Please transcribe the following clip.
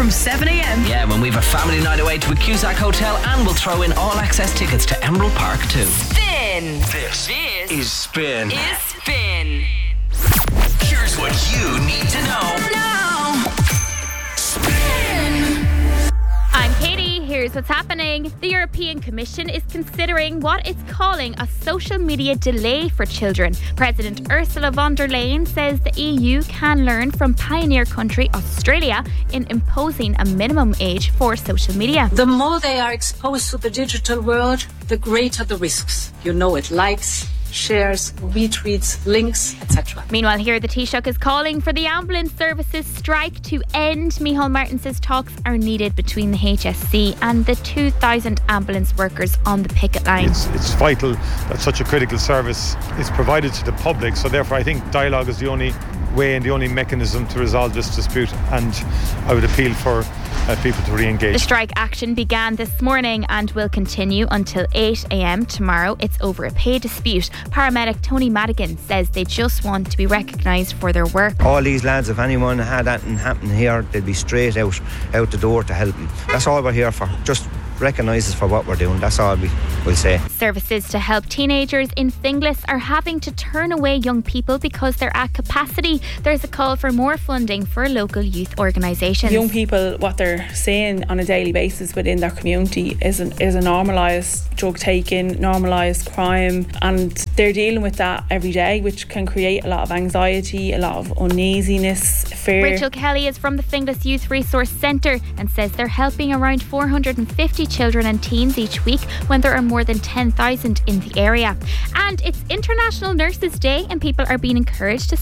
from 7am. Yeah, when we have a family night away to a Cusack Hotel, and we'll throw in all access tickets to Emerald Park too. Spin. This is Spin. Spin. Here's what you need to know. Now. Spin. I'm Katie. Here's what's happening. The European Commission is considering what it's calling a social media delay for children. President Ursula von der Leyen says the EU can learn from pioneer country Australia in imposing a minimum age for social media. The more they are exposed to the digital world, the greater the risks. You know it. Likes, shares, retweets, links, etc. Meanwhile, here the Taoiseach is calling for the ambulance services strike to end. Micheál Martin says talks are needed between the HSC and the 2,000 ambulance workers on the picket line. It's vital that such a critical service is provided to the public, so therefore I think dialogue is the only way and the only mechanism to resolve this dispute, and I would appeal for people to re-engage. The strike action began this morning and will continue until 8 a.m. tomorrow. It's over a pay dispute. Paramedic Tony Madigan says they just want to be recognised for their work. All these lads, if anyone had that happen here, they'd be straight out the door to help them. That's all we're here for. Just recognise us for what we're doing. That's all we'll say. Services to help teenagers in Finglas are having to turn away young people because they're at capacity. There's a call for more funding for local youth organisations. Young people, what they're seeing on a daily basis within their community is a normalised drug taking, normalised crime, and they're dealing with that every day, which can create a lot of anxiety, a lot of uneasiness, fear. Rachel Kelly is from the Finglas Youth Resource Centre and says they're helping around 450 children and teens each week when there are more than 10,000 in the area. And it's International Nurses Day and people are being encouraged to